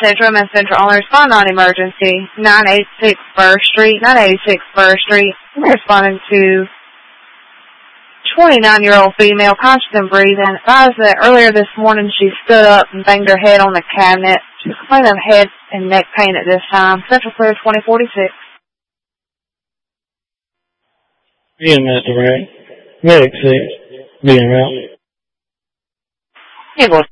Central and Central only respond on emergency. 986 Burr Street, 986 Burr Street. We're responding to 29-year-old female, conscious and breathing. Advised that earlier this morning she stood up and banged her head on the cabinet. She's complaining of head and neck pain at this time. Central clear 2046. Being met direct. Medic 6. Being route. Eagle